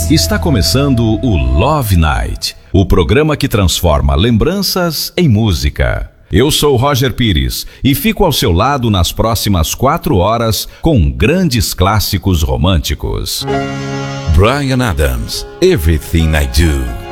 Está começando o Love Night, o programa que transforma lembranças em música. Eu sou Roger Pires e fico ao seu lado nas próximas 4 horas com grandes clássicos românticos. Bryan Adams, Everything I Do.